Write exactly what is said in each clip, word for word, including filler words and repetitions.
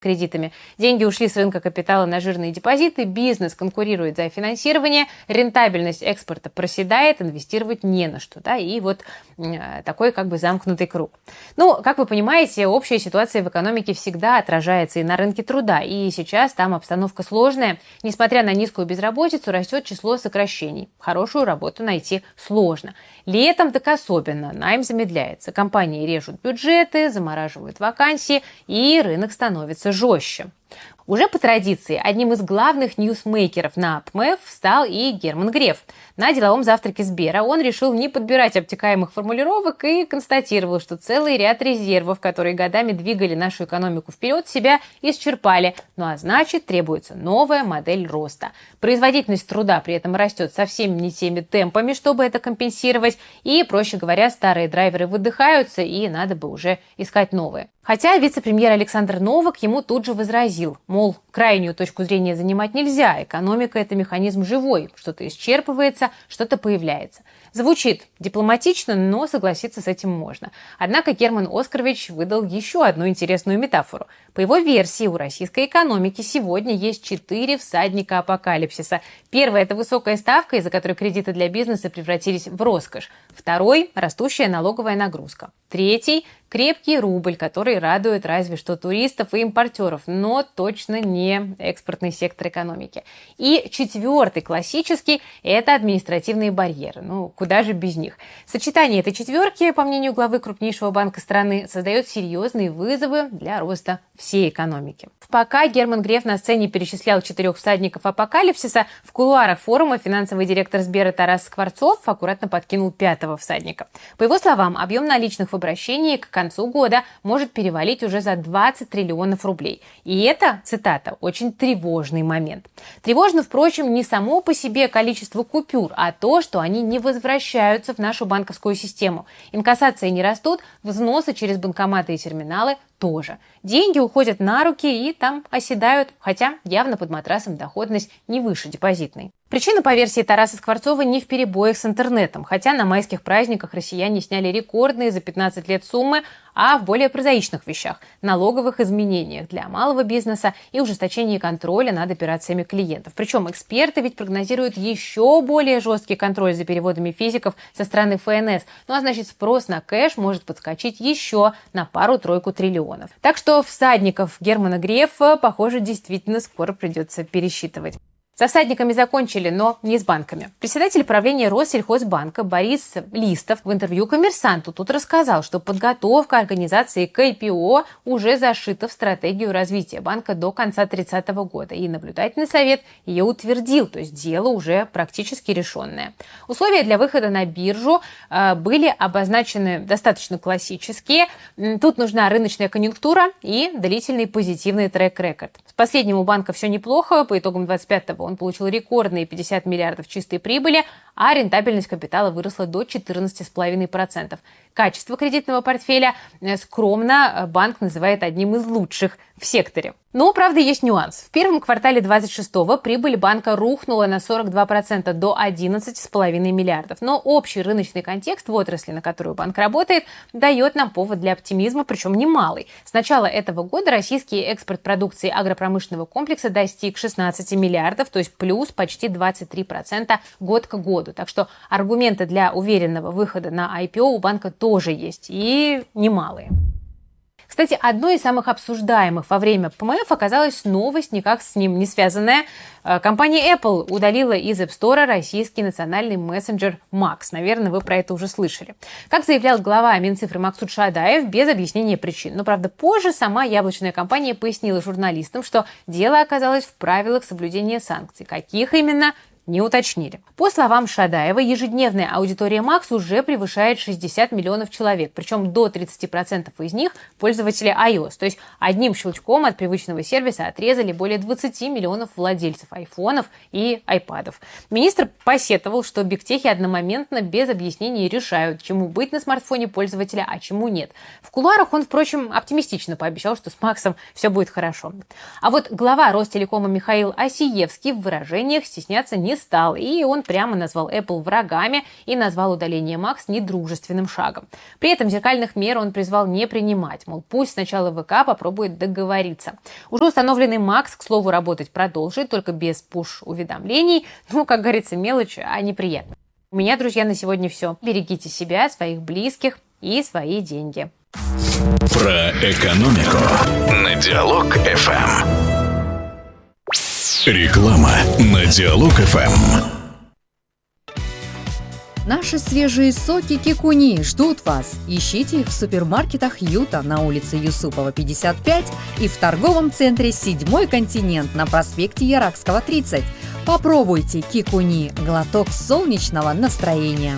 кредитами. Деньги ушли с рынка капитала на жирные депозиты, бизнес конкурирует за финансирование, рентабельность экспорта проседает, инвестировать не на что. Да? И вот э, такой как бы замкнутый круг. Ну, как вы понимаете, общая ситуация в экономике всегда отражается и на рынке труда. И сейчас там обстановка сложная. Несмотря на низкую безработицу, растет число сокращений. Хорошую работу найти сложно. Летом так особенно. Найм замедляется. Компании режут бюджеты, замораживают вакансии, и рынок становится жестче. Уже по традиции одним из главных ньюсмейкеров на ПМЭФ стал и Герман Греф. На деловом завтраке Сбера он решил не подбирать обтекаемых формулировок и констатировал, что целый ряд резервов, которые годами двигали нашу экономику вперед, себя исчерпали. Ну а значит, требуется новая модель роста. Производительность труда при этом растет совсем не теми темпами, чтобы это компенсировать. И, проще говоря, старые драйверы выдыхаются, и надо бы уже искать новые. Хотя вице-премьер Александр Новак ему тут же возразил, мол, крайнюю точку зрения занимать нельзя, экономика – это механизм живой, что-то исчерпывается, что-то появляется. Звучит дипломатично, но согласиться с этим можно. Однако Герман Оскарович выдал еще одну интересную метафору. По его версии, у российской экономики сегодня есть четыре всадника апокалипсиса. Первый – это высокая ставка, из-за которой кредиты для бизнеса превратились в роскошь. Второй – растущая налоговая нагрузка. Третий – крепкий рубль, который радует разве что туристов и импортеров, но точно не экспортный сектор экономики. И четвертый, классический, это административные барьеры. Ну, куда же без них? Сочетание этой четверки, по мнению главы крупнейшего банка страны, создает серьезные вызовы для роста всей экономики. Пока Герман Греф на сцене перечислял четырех всадников апокалипсиса, в кулуарах форума финансовый директор Сбера Тарас Скворцов аккуратно подкинул пятого всадника. По его словам, объем наличных в обращении к концу года может перевалить уже за двадцать триллионов рублей. И это, цитата, очень тревожный момент. Тревожно, впрочем, не само по себе количество купюр, а то, что они не возвращаются в нашу банковскую систему. Инкассации не растут, взносы через банкоматы и терминалы тоже. Деньги уходят на руки и там оседают, хотя явно под матрасом доходность не выше депозитной. Причина, по версии Тараса Скворцова, не в перебоях с интернетом, хотя на майских праздниках россияне сняли рекордные за пятнадцать лет суммы, а в более прозаичных вещах – налоговых изменениях для малого бизнеса и ужесточении контроля над операциями клиентов. Причем эксперты ведь прогнозируют еще более жесткий контроль за переводами физиков со стороны эф эн эс. Ну а значит, спрос на кэш может подскочить еще на пару-тройку триллионов. Так что всадников Германа Грефа, похоже, действительно скоро придется пересчитывать. Со всадниками закончили, но не с банками. Председатель правления Россельхозбанка Борис Листов в интервью «Коммерсанту» тут рассказал, что подготовка организации к ай пи о уже зашита в стратегию развития банка до конца тридцатого года, и наблюдательный совет ее утвердил, то есть дело уже практически решенное. Условия для выхода на биржу э, были обозначены достаточно классические. Тут нужна рыночная конъюнктура и длительный позитивный трек-рекорд. С последним у банка все неплохо, по итогам двадцать пятого он получил рекордные пятьдесят миллиардов чистой прибыли, а рентабельность капитала выросла до четырнадцати целых пяти десятых процента. Качество кредитного портфеля скромно банк называет одним из лучших в секторе. Но, правда, есть нюанс. В первом квартале двадцать шестого прибыль банка рухнула на сорок два процента до одиннадцати целых пяти десятых миллиардов. Но общий рыночный контекст в отрасли, на которую банк работает, дает нам повод для оптимизма, причем немалый. С начала этого года российский экспорт продукции агропромышленного комплекса достиг шестнадцати миллиардов, то есть плюс почти двадцать три процента год к году. Так что аргументы для уверенного выхода на ай пи о у банка тоже есть, и немалые. Кстати, одной из самых обсуждаемых во время ПМФ оказалась новость, никак с ним не связанная. Компания Apple удалила из App Store российский национальный мессенджер Макс. Наверное, вы про это уже слышали. Как заявлял глава Минцифры Максут Шадаев, без объяснения причин. Но, правда, позже сама яблочная компания пояснила журналистам, что дело оказалось в правилах соблюдения санкций. Каких именно, не уточнили. По словам Шадаева, ежедневная аудитория Макс уже превышает шестьдесят миллионов человек, причем до тридцати процентов из них пользователи iOS, то есть одним щелчком от привычного сервиса отрезали более двадцати миллионов владельцев айфонов и айпадов. Министр посетовал, что бигтехи одномоментно без объяснений решают, чему быть на смартфоне пользователя, а чему нет. В кулуарах он, впрочем, оптимистично пообещал, что с Максом все будет хорошо. А вот глава Ростелекома Михаил Осиевский в выражениях стесняться не стал, и он прямо назвал Apple врагами и назвал удаление Макс недружественным шагом. При этом зеркальных мер он призвал не принимать, мол, пусть сначала ВК попробует договориться. Уже установленный Макс, к слову, работать продолжит, только без пуш-уведомлений. Ну, как говорится, мелочь, а неприятно. У меня, друзья, на сегодня все. Берегите себя, своих близких и свои деньги. Про экономику на Диалог-эф эм. Реклама на Диалог-эф эм. Наши свежие соки Кикуни ждут вас. Ищите их в супермаркетах Юта на улице Юсупова, пятьдесят пять и в торговом центре «Седьмой континент» на проспекте Яракского, тридцать. Попробуйте Кикуни – глоток солнечного настроения.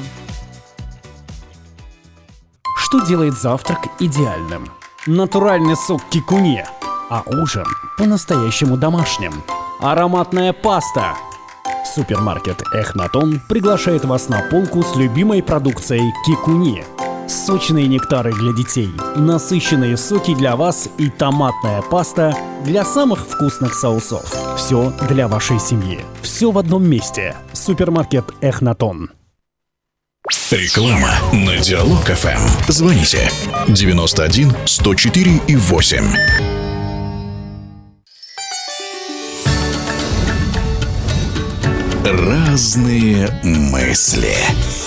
Что делает завтрак идеальным? Натуральный сок Кикуни, а ужин по-настоящему домашним. Ароматная паста. Супермаркет Эхнатон приглашает вас на полку с любимой продукцией Кикуни. Сочные нектары для детей, насыщенные соки для вас и томатная паста для самых вкусных соусов. Все для вашей семьи. Все в одном месте. Супермаркет Эхнатон. Реклама на Диалог-эф эм. Звоните девяносто один сто четыре и восемь. Разные мысли.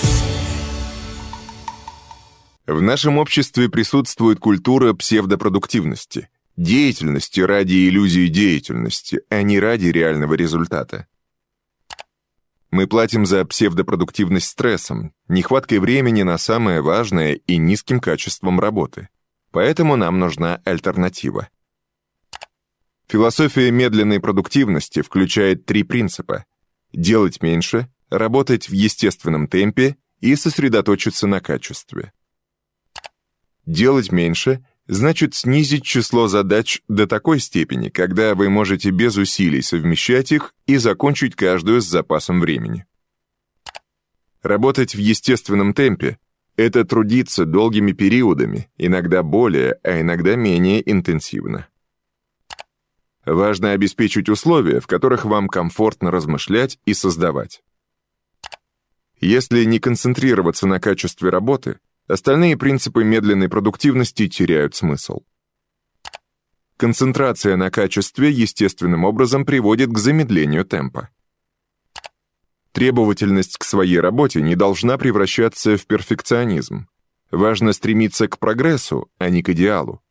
В нашем обществе присутствует культура псевдопродуктивности, деятельности ради иллюзии деятельности, а не ради реального результата. Мы платим за псевдопродуктивность стрессом, нехваткой времени на самое важное и низким качеством работы. Поэтому нам нужна альтернатива. Философия медленной продуктивности включает три принципа: делать меньше, работать в естественном темпе и сосредоточиться на качестве. Делать меньше значит снизить число задач до такой степени, когда вы можете без усилий совмещать их и закончить каждую с запасом времени. Работать в естественном темпе – это трудиться долгими периодами, иногда более, а иногда менее интенсивно. Важно обеспечить условия, в которых вам комфортно размышлять и создавать. Если не концентрироваться на качестве работы, остальные принципы медленной продуктивности теряют смысл. Концентрация на качестве естественным образом приводит к замедлению темпа. Требовательность к своей работе не должна превращаться в перфекционизм. Важно стремиться к прогрессу, а не к идеалу.